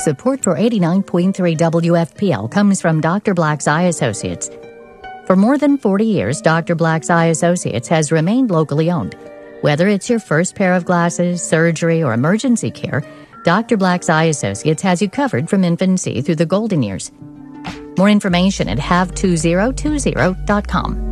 Support for 89.3 WFPL comes from Dr. Black's Eye Associates. For more than 40 years, Dr. Black's Eye Associates has remained locally owned. Whether it's your first pair of glasses, surgery, or emergency care, Dr. Black's Eye Associates has you covered from infancy through the golden years. More information at have2020.com.